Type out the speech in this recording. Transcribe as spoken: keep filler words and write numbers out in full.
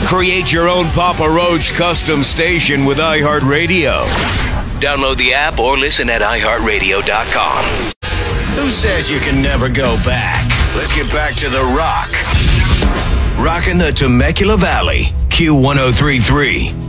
Create your own Papa Roach custom station with iHeartRadio. Download the app or listen at i heart radio dot com. Who says you can never go back? Let's get back to the rock. Rockin' the Temecula Valley, Q one oh three point three.